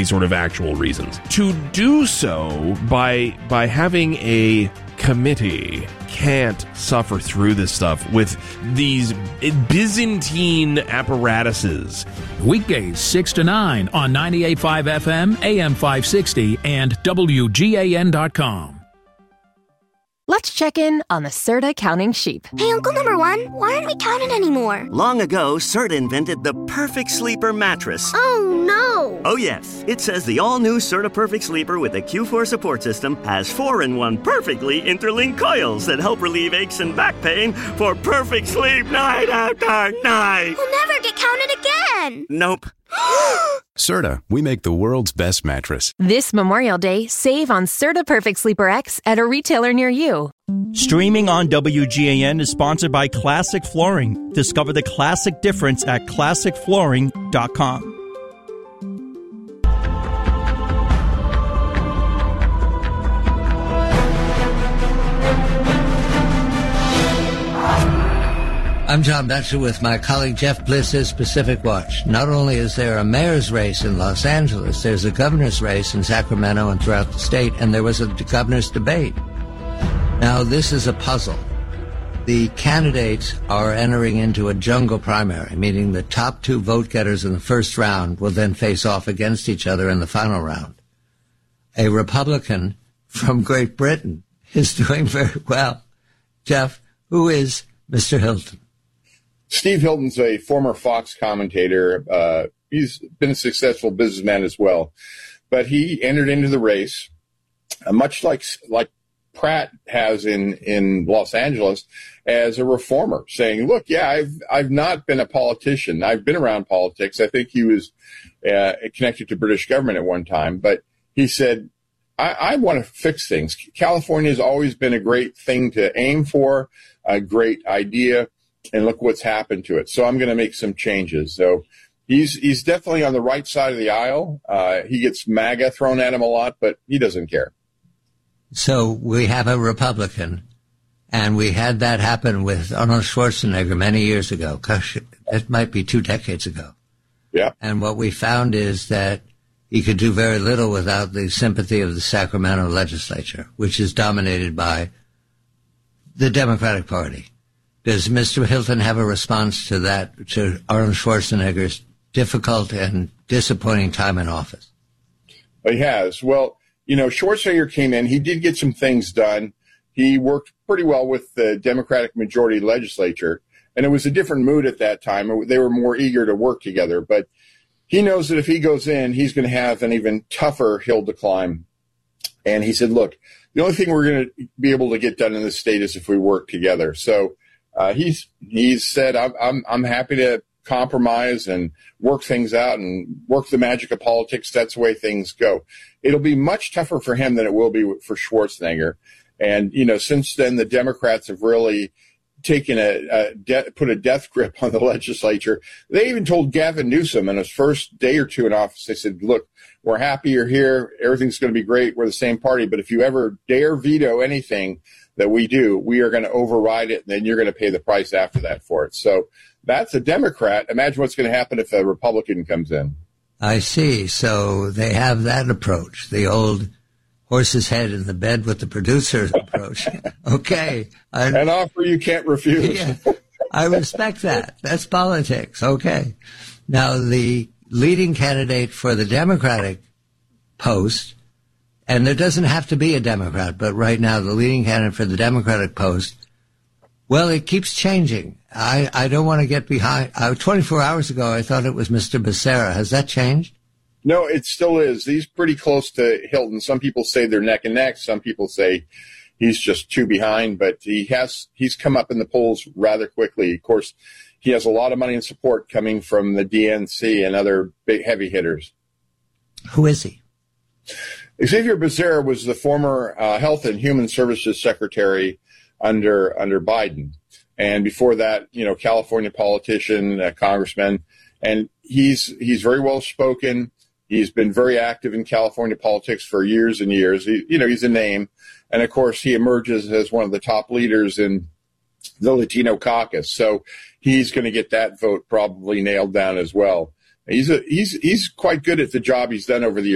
sort of actual reasons. To do so by having a committee can't suffer through this stuff with these Byzantine apparatuses. Weekdays 6 to 9 on 98.5 FM, AM 560, and WGAN.com. Let's check in on the Serta counting sheep. Hey, Uncle Number One, why aren't we counting anymore? Long ago, Serta invented the Perfect Sleeper mattress. Oh, no. Oh, yes. It says the all-new Serta Perfect Sleeper with the Q4 support system has 4-in-1 perfectly interlinked coils that help relieve aches and back pain for perfect sleep night after night. We'll never get counted again. Nope. Serta, we make the world's best mattress. This Memorial Day, save on Serta Perfect Sleeper X at a retailer near you. Streaming on WGAN is sponsored by Classic Flooring. Discover the classic difference at ClassicFlooring.com. I'm John Betcher with my colleague Jeff Bliss's Pacific Watch. Not only is there a mayor's race in Los Angeles, there's a governor's race in Sacramento and throughout the state, and there was a governor's debate. Now, this is a puzzle. The candidates are entering into a jungle primary, meaning the top two vote-getters in the first round will then face off against each other in the final round. A Republican from Great Britain is doing very well. Jeff, who is Mr. Hilton? Steve Hilton's a former Fox commentator. He's been a successful businessman as well. But he entered into the race, much like Pratt has in Los Angeles, as a reformer, saying, look, yeah, I've not been a politician. I've been around politics. I think he was connected to British government at one time. But he said, I want to fix things. California has always been a great thing to aim for, a great idea, and look what's happened to it. So I'm going to make some changes. So he's definitely on the right side of the aisle. He gets MAGA thrown at him a lot, but he doesn't care. So we have a Republican, and we had that happen with Arnold Schwarzenegger many years ago. Gosh, it might be 2 decades ago. Yeah. And what we found is that he could do very little without the sympathy of the Sacramento legislature, which is dominated by the Democratic Party. Does Mr. Hilton have a response to that, to Arnold Schwarzenegger's difficult and disappointing time in office? He has. Well, Schwarzenegger came in. He did get some things done. He worked pretty well with the Democratic majority legislature, and it was a different mood at that time. They were more eager to work together, but he knows that if he goes in, he's going to have an even tougher hill to climb. And he said, look, the only thing we're going to be able to get done in this state is if we work together. So he's said, I'm happy to compromise and work things out and work the magic of politics. That's the way things go. It'll be much tougher for him than it will be for Schwarzenegger. And, since then, the Democrats have really taken put a death grip on the legislature. They even told Gavin Newsom in his first day or two in office, they said, look, we're happy you're here. Everything's going to be great. We're the same party. But if you ever dare veto anything that we do, we are going to override it, and then you're going to pay the price after that for it. So that's a Democrat. Imagine what's going to happen if a Republican comes in. I see. So they have that approach, the old horse's head in the bed with the producer approach. Okay. An offer you can't refuse. Yeah, I respect that. That's politics. Okay. Now, the leading candidate for the Democratic post, and there doesn't have to be a Democrat, but right now the leading candidate for the Democratic post, well, it keeps changing. I don't want to get behind. 24 hours ago, I thought it was Mr. Becerra. Has that changed? No, it still is. He's pretty close to Hilton. Some people say they're neck and neck. Some people say he's just 2 behind, but he's come up in the polls rather quickly. Of course, he has a lot of money and support coming from the DNC and other big heavy hitters. Who is he? Xavier Becerra was the former Health and Human Services Secretary under Biden. And before that, California politician, congressman, and he's very well spoken. He's been very active in California politics for years and years. He's a name. And of course, he emerges as one of the top leaders in the Latino caucus. So he's going to get that vote probably nailed down as well. He's quite good at the job he's done over the years.